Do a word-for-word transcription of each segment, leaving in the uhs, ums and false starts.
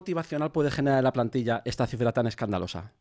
motivacional puede generar en la plantilla esta cifra tan escandalosa?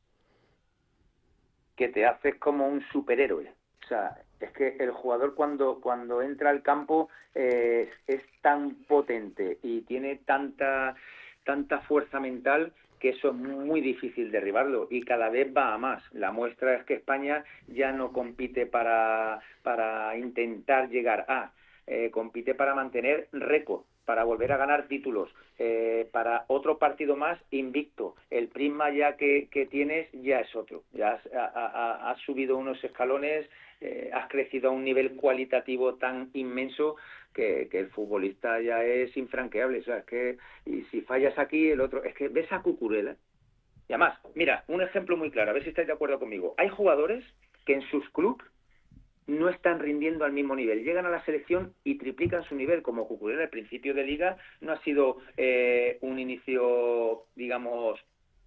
Que te haces como un superhéroe. O sea, es que el jugador cuando, cuando entra al campo eh, es tan potente y tiene tanta, tanta fuerza mental que eso es muy difícil derribarlo y cada vez va a más. La muestra es que España ya no compite para, para intentar llegar a, eh, compite para mantener récord, para volver a ganar títulos, eh, para otro partido más invicto. El prisma ya que, que tienes ya es otro. Ya has, ha, ha, has subido unos escalones, eh, has crecido a un nivel cualitativo tan inmenso que, que el futbolista ya es infranqueable. O sea, es que y si fallas aquí, el otro... Es que ves a Cucurella. Y además, mira, un ejemplo muy claro, a ver si estáis de acuerdo conmigo. Hay jugadores que en sus clubes no están rindiendo al mismo nivel. Llegan a la selección y triplican su nivel, como Cucurella al principio de liga. No ha sido eh, un inicio, digamos,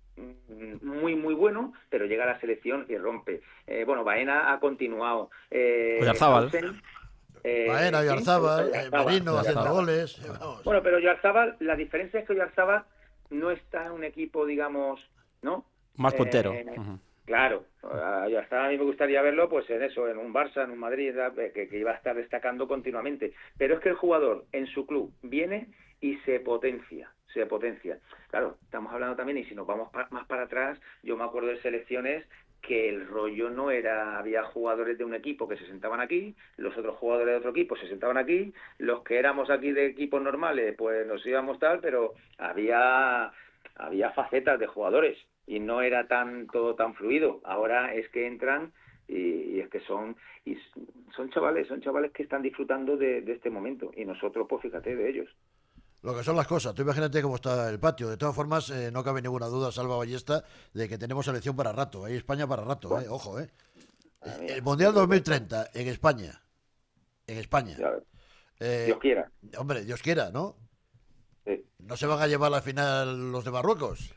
muy, muy bueno, pero llega a la selección y rompe. Eh, bueno, Baena ha continuado. Eh, Oyarzábal. Hausen, eh, Baena, ¿sí? Oyarzábal, eh, Oyarzábal, Merino haciendo Oyarzábal. goles. Vamos. Bueno, pero Oyarzábal, la diferencia es que Oyarzábal no está en un equipo, digamos, ¿no? Más puntero. Eh, Uh-huh. Claro, ya está, a mí me gustaría verlo pues en eso, en un Barça, en un Madrid, que, que iba a estar destacando continuamente. Pero es que el jugador en su club viene y se potencia, se potencia. Claro, estamos hablando también, y si nos vamos pa- más para atrás, yo me acuerdo de selecciones que el rollo no era, había jugadores de un equipo que se sentaban aquí, los otros jugadores de otro equipo se sentaban aquí, los que éramos aquí de equipos normales, pues nos íbamos tal, pero había, había facetas de jugadores. Y no era tan todo tan fluido. Ahora es que entran y, y es que son y son chavales, son chavales que están disfrutando de, de este momento y nosotros, pues fíjate, de ellos. Lo que son las cosas. Tú imagínate cómo está el patio. De todas formas, eh, no cabe ninguna duda, Salva Ballesta, de que tenemos selección para rato. Hay España para rato, Bueno, eh. Ojo, eh. ah, mira, El Mundial dos mil treinta en España. En España. ya ves. Eh, Dios quiera. Hombre, Dios quiera, ¿no? Sí. ¿No se van a llevar a la final los de Marruecos?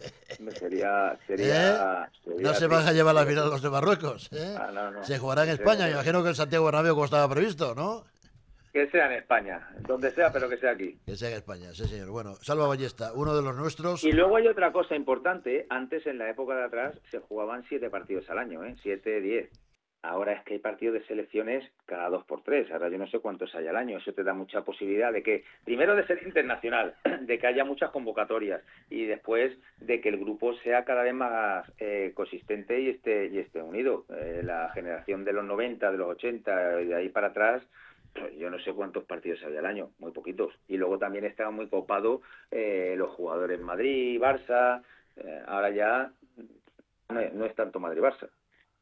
Sería, sería, ¿Eh? sería No se van a triste. llevar a la final los de Marruecos, ¿eh? Ah, no, no. Se jugará en Que España. sea, Me imagino que el Santiago Bernabéu como estaba previsto, ¿no? que sea en España, donde sea, pero que sea aquí. Que sea en España, sí, señor. Bueno, Salva Ballesta, uno de los nuestros. Y luego hay otra cosa importante. Antes, en la época de atrás, se jugaban siete partidos al año, ¿eh? Siete, diez. Ahora es que hay partidos de selecciones cada dos por tres. Ahora yo no sé cuántos hay al año. Eso te da mucha posibilidad de que, primero, de ser internacional, de que haya muchas convocatorias y después de que el grupo sea cada vez más eh, consistente y esté, y esté unido. Eh, la generación de los noventa, de los ochenta, y de ahí para atrás, pues yo no sé cuántos partidos hay al año, muy poquitos. Y luego también está muy copado eh, los jugadores Madrid, Barça. Eh, ahora ya no es, no es tanto Madrid-Barça.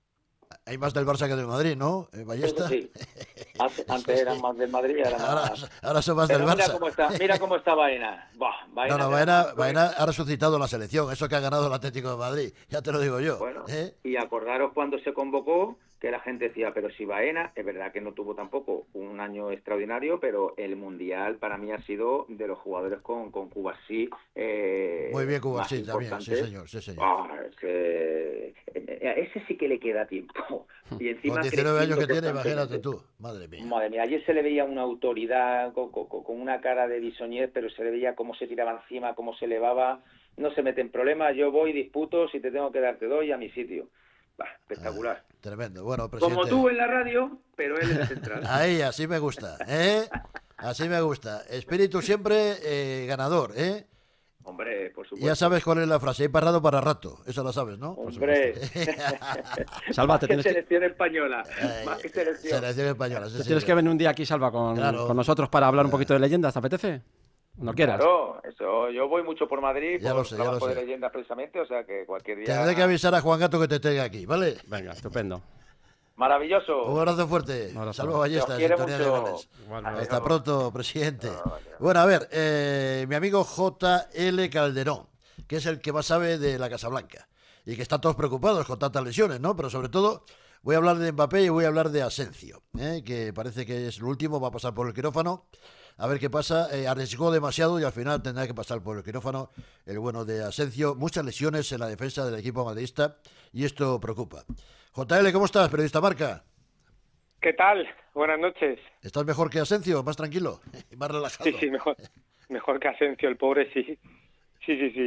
Hay más del Barça que del Madrid, ¿no? Eh, Ballesta. Sí. Antes eran más del Madrid, ahora Ahora, más. ahora son más Pero del mira Barça. cómo está, mira cómo está Baena. Buah, Baena No, no, ya- Baena, Baena ha resucitado la selección. Eso que ha ganado el Atlético de Madrid. Ya te lo digo yo. Bueno, ¿eh? y acordaros cuando se convocó, que la gente decía, pero si Baena, es verdad que no tuvo tampoco un año extraordinario, pero el Mundial para mí ha sido de los jugadores con, con Cubarsí. Eh, Muy bien, más Cubarsí también. Sí, importantes. señor. Sí, señor. Ah, es que, eh, ese sí que le queda tiempo. Y encima Con diecinueve años que creciendo tiene, imagínate constantemente. tú. Madre mía. Madre mía, ayer se le veía una autoridad con, con, con una cara de bisoñez, pero se le veía cómo se tiraba encima, cómo se elevaba. No se mete en problemas, yo voy, disputo, si te tengo que dar, te doy a mi sitio. Bah, espectacular. Ah, tremendo. Bueno, presidente. Como tú en la radio, pero él en el central. Ahí, así me gusta. ¿eh? Así me gusta. Espíritu siempre eh, ganador, ¿eh? Hombre, por supuesto. Ya sabes cuál es la frase. Hay parado para rato. Eso lo sabes, ¿no? Hombre. Salva, Más te que tienes que, selección española. Eh, Más que selección. Selección española. Sí, te sí, tienes sí. que venir un día aquí, Salva, con, Claro. con nosotros para hablar un poquito de leyendas. ¿Te apetece? Cuando quieras. Claro, eso. Yo voy mucho por Madrid, Ya por lo sé, ya lo trabajo de sé. leyendas precisamente, o sea que cualquier día... Tendré que avisar a Juan Gato que te tenga aquí, ¿vale? Venga, estupendo. Maravilloso. Un abrazo fuerte. Un abrazo. Salva Ballesta, Os quiere sintonía de mucho. goles. Igualmente. Hasta pronto, presidente. No, vale, vale. Bueno, a ver, eh, mi amigo J L Calderón, que es el que más sabe de la Casa Blanca y que están todos preocupados con tantas lesiones, ¿no? Pero sobre todo voy a hablar de Mbappé y voy a hablar de Asensio, ¿eh? Que parece que es el último, va a pasar por el quirófano. A ver qué pasa. Eh, arriesgó demasiado y al final tendrá que pasar por el quirófano el bueno de Asensio. Muchas lesiones en la defensa del equipo madridista y esto preocupa. J L, ¿cómo estás, periodista Marca? ¿Qué tal? Buenas noches. ¿Estás mejor que Asensio? ¿Más tranquilo? ¿Más relajado? Sí, sí, mejor, mejor que Asensio, el pobre sí, sí, sí, sí.